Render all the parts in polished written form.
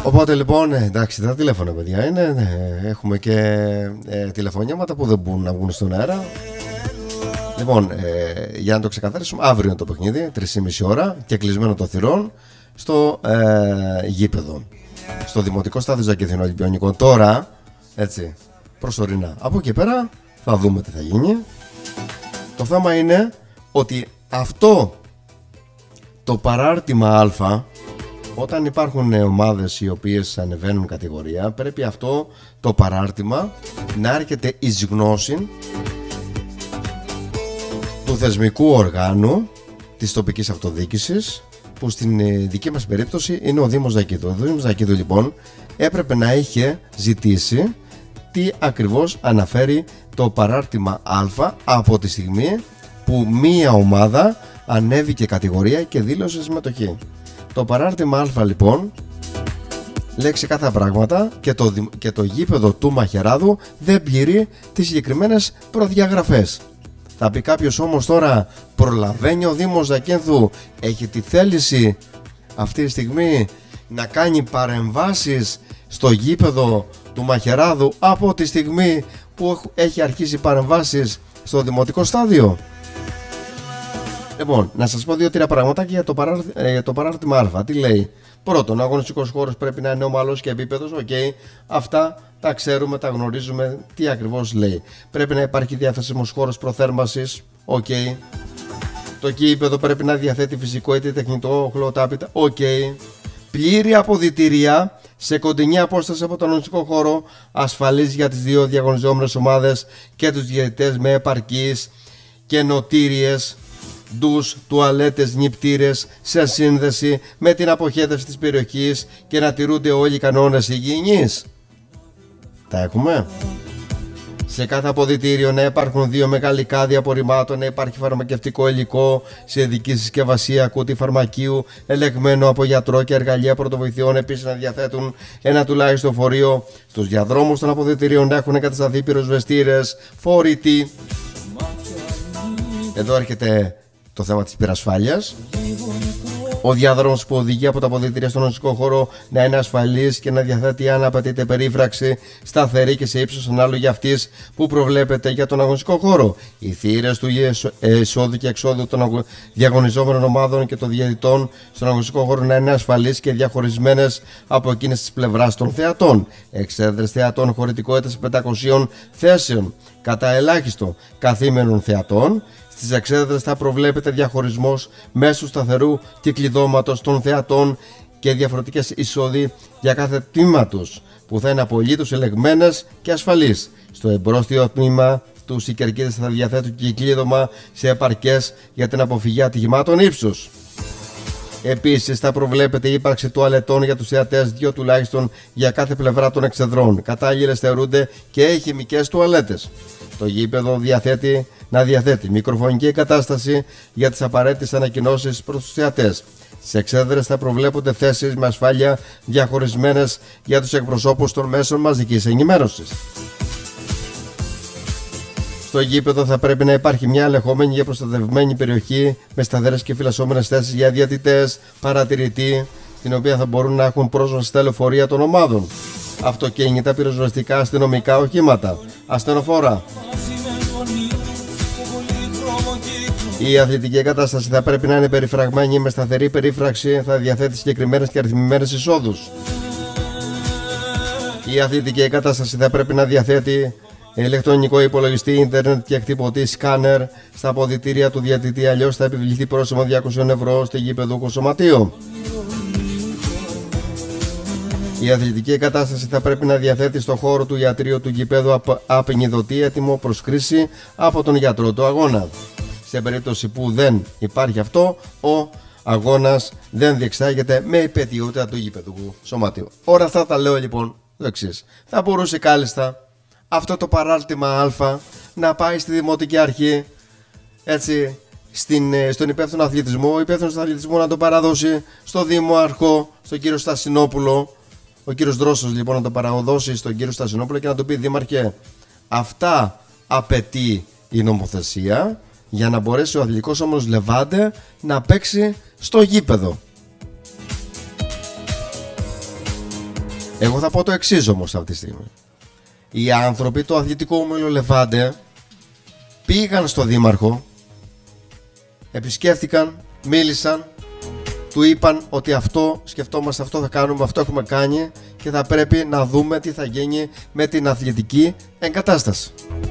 Οπότε λοιπόν, εντάξει, τα τηλέφωνα, παιδιά είναι. Έχουμε και τηλεφωνήματα που δεν μπορούν να βγουν στον αέρα. Λοιπόν, για να το ξεκαθαρίσουμε, αύριο είναι το παιχνίδι, 3,5 ώρα και κλεισμένο των θυρών στο γήπεδο. Στο Δημοτικό Στάδιο Ζακυνθινών Ολυμπιονικών. Τώρα, έτσι, προσωρινά. Από εκεί πέρα θα δούμε τι θα γίνει. Το θέμα είναι ότι αυτό το παράρτημα Α, όταν υπάρχουν ομάδες οι οποίες ανεβαίνουν κατηγορία, πρέπει αυτό το παράρτημα να έρχεται εις γνώση του θεσμικού οργάνου της τοπικής αυτοδιοίκησης, που στην δική μας περίπτωση είναι ο Δήμος Δακίδου. Ο Δήμος Δακίδου λοιπόν έπρεπε να είχε ζητήσει τι ακριβώς αναφέρει το παράρτημα Α από τη στιγμή που μία ομάδα ανέβηκε κατηγορία και δήλωσε συμμετοχή. Το παράρτημα Α λοιπόν λέει ξεκάθαρα πράγματα και το γήπεδο του Μαχαιράδου δεν πληρεί τις συγκεκριμένες προδιαγραφές. Θα πει κάποιος όμως τώρα, προλαβαίνει ο Δήμος Ζακίνθου, έχει τη θέληση αυτή τη στιγμή να κάνει παρεμβάσεις στο γήπεδο του Μαχαιράδου από τη στιγμή που έχει αρχίσει παρεμβάσεις στο Δημοτικό Στάδιο? Λοιπόν, να σας πω 2-3 πραγματάκια για το παράρτημα Α. Τι λέει? Πρώτον, ο αγωνιστικός χώρος πρέπει να είναι ομαλός και επίπεδος. Οκ, αυτά τα ξέρουμε, τα γνωρίζουμε. Τι ακριβώς λέει? Πρέπει να υπάρχει διαθέσιμος χώρος προθέρμανσης. Οκ. Το γήπεδο πρέπει να διαθέτει φυσικό είτε τεχνητό χλωτάπητα. Οκ. Πλήρη αποδυτήρια σε κοντινή απόσταση από τον αγωνιστικό χώρο, ασφαλής για τις δύο διαγωνιζόμενες ομάδες και τους διαιτητές, με επαρκείς καινοτήριες ντους, τουαλέτες, νηπτήρες σε σύνδεση με την αποχέτευση της περιοχής και να τηρούνται όλοι οι κανόνες υγιεινής. Τα έχουμε. Σε κάθε αποδυτήριο να υπάρχουν 2 μεγάλοι κάδοι απορριμμάτων, να υπάρχει φαρμακευτικό υλικό σε ειδική συσκευασία, κούτι φαρμακείου ελεγμένο από γιατρό και εργαλεία πρωτοβοηθειών. Επίσης να διαθέτουν ένα τουλάχιστον φορείο. Στους διαδρόμους των αποδυτήριων να έχουν εγκατασταθεί πυροσβεστήρες, φορητοί. Εδώ έρχεται το θέμα της πυρασφάλειας. Ο διάδρομος που οδηγεί από τα αποδυτήρια στον αγωνιστικό χώρο να είναι ασφαλής και να διαθέτει, αν απαιτείται, περίφραξη σταθερή και σε ύψος ανάλογη αυτής που προβλέπεται για τον αγωνιστικό χώρο. Οι θύρες του εισόδου και εξόδου των διαγωνιζόμενων ομάδων και των διαιτητών στον αγωνιστικό χώρο να είναι ασφαλείς και διαχωρισμένες από εκείνες τις πλευράς των θεατών. Εξέδρες θεατών, χωρητικότητας 500 θέσεων κατά ελάχιστο καθήμενων θεατών. Στις εξέδρες θα προβλέπεται διαχωρισμός μέσω σταθερού κυκλειδώματος των θεατών και διαφορετικές εισόδοι για κάθε τμήμα τους, που θα είναι απολύτως ελεγμένες και ασφαλείς. Στο εμπρόστιο τμήμα τους οι κερκίδες θα διαθέτουν κυκλείδωμα σε επαρκές για την αποφυγή ατυχημάτων ύψους. Επίσης θα προβλέπεται η ύπαρξη τουαλετών για τους θεατές, 2 τουλάχιστον για κάθε πλευρά των εξεδρών. Κατάλληλες θεωρούνται και χημικές τουαλέτες. Το γήπεδο να διαθέτει μικροφωνική εγκατάσταση για τις απαραίτητες ανακοινώσεις προς τους θεατές. Στις εξέδρες θα προβλέπονται θέσεις με ασφάλεια διαχωρισμένες για τους εκπροσώπους των μέσων μαζικής ενημέρωσης. Στο γήπεδο θα πρέπει να υπάρχει μια ελεγχόμενη και προστατευμένη περιοχή με σταθερές και φυλασσόμενες θέσεις για διαιτητές, παρατηρητή, στην οποία θα μπορούν να έχουν πρόσβαση στα λεωφορεία των ομάδων, αυτοκίνητα, πυροσβεστικά, αστυνομικά οχήματα, ασθενοφόρα. Η αθλητική εγκατάσταση θα πρέπει να είναι περιφραγμένη με σταθερή περίφραξη, θα διαθέτει συγκεκριμένες και αριθμημένες εισόδους. Η αθλητική εγκατάσταση θα πρέπει να διαθέτει ηλεκτρονικό υπολογιστή, ίντερνετ και εκτυπωτή σκάνερ στα αποδυτήρια του διαιτητή, αλλιώς θα επιβληθεί πρόστιμο 200 ευρώ στο γήπεδο σωματείο. Η αθλητική εγκατάσταση θα πρέπει να διαθέτει στο χώρο του ιατρείου του γηπέδου απενιδωτή έτοιμο προς χρήση από τον γιατρό του αγώνα. Σε περίπτωση που δεν υπάρχει αυτό, ο αγώνας δεν διεξάγεται με υπετιότητα του γηπεδικού σωματείου. Όλα αυτά τα λέω λοιπόν το εξής. Θα μπορούσε κάλλιστα αυτό το παράρτημα Α να πάει στη Δημοτική Αρχή, έτσι, στον υπεύθυνο αθλητισμό, ο υπεύθυνος αθλητισμού να το παραδώσει στο Δήμαρχο, στον κύριο Στασινόπουλο, ο κύριος Δρόσος λοιπόν να το παραδώσει στον κύριο Στασινόπουλο και να του πει: Δήμαρχε, αυτά απαιτεί η νομοθεσία για να μπορέσει ο Αθλητικός Όμιλος Λεβάντε να παίξει στο γήπεδο. Εγώ θα πω το εξής όμως αυτή τη στιγμή. Οι άνθρωποι του Αθλητικού Ομίλου Λεβάντε πήγαν στο δήμαρχο, επισκέφτηκαν, μίλησαν, του είπαν ότι αυτό σκεφτόμαστε, αυτό θα κάνουμε, αυτό έχουμε κάνει και θα πρέπει να δούμε τι θα γίνει με την αθλητική εγκατάσταση.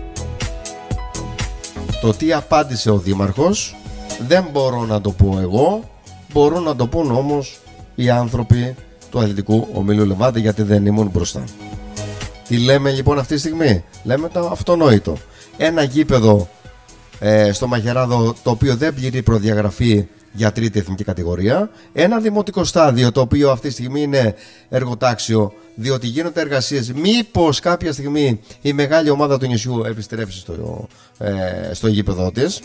Το τι απάντησε ο δήμαρχος δεν μπορώ να το πω εγώ, μπορούν να το πούν όμως οι άνθρωποι του Αθλητικού Ομίλου Λεβάντε, γιατί δεν ήμουν μπροστά. Τι λέμε λοιπόν αυτή τη στιγμή? Λέμε το αυτονόητο. Ένα γήπεδο στο Μαγεράδο το οποίο δεν πληρεί προδιαγραφή για τρίτη εθνική κατηγορία. Ένα δημοτικό στάδιο το οποίο αυτή τη στιγμή είναι εργοτάξιο, διότι γίνονται εργασίες. Μήπως κάποια στιγμή η μεγάλη ομάδα του νησιού επιστρέψει στο γήπεδο της.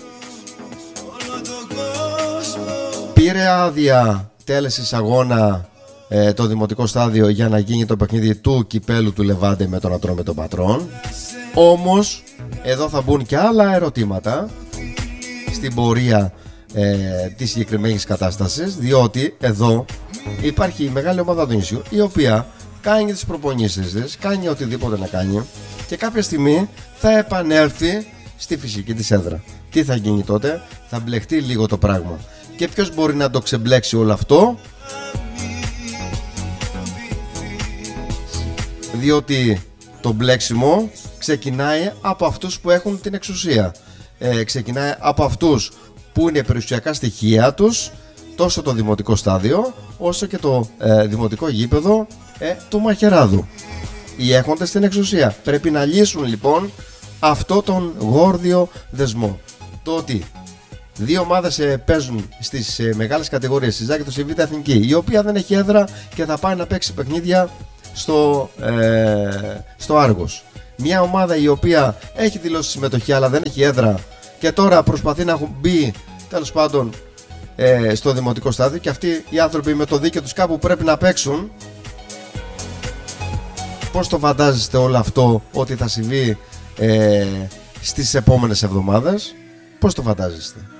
Πήρε άδεια τέλεσης αγώνα το δημοτικό στάδιο για να γίνει το παιχνίδι του κυπέλου του Λεβάντε με τον Ατρόμητο των Πατρών. Όμως εδώ θα μπουν και άλλα ερωτήματα στην πορεία της συγκεκριμένης κατάστασης, διότι εδώ υπάρχει η μεγάλη ομάδα του νησιού η οποία κάνει τις προπονήσεις της, κάνει οτιδήποτε να κάνει και κάποια στιγμή θα επανέλθει στη φυσική της έδρα. Τι θα γίνει τότε? Θα μπλεχτεί λίγο το πράγμα. Και ποιος μπορεί να το ξεμπλέξει όλο αυτό? Διότι το μπλέξιμο ξεκινάει από αυτούς που έχουν την εξουσία, ξεκινάει από αυτούς που είναι περιουσιακά στοιχεία τους, τόσο το δημοτικό στάδιο όσο και το δημοτικό γήπεδο του Μαχαιράδου. Οι έχοντες στην εξουσία πρέπει να λύσουν λοιπόν αυτό τον γόρδιο δεσμό. Το ότι δύο ομάδες παίζουν στις μεγάλες κατηγορίες, στη Ζάκη, στη Β' Εθνική, η οποία δεν έχει έδρα και θα πάει να παίξει παιχνίδια στο Άργος. Μια ομάδα η οποία έχει δηλώσει συμμετοχή αλλά δεν έχει έδρα και τώρα προσπαθεί να μπει τέλος πάντων στο δημοτικό στάδιο, και αυτοί οι άνθρωποι με το δίκαιο τους κάπου πρέπει να παίξουν. Πώς το φαντάζεστε όλο αυτό ότι θα συμβεί στις επόμενες εβδομάδες? Πώς το φαντάζεστε?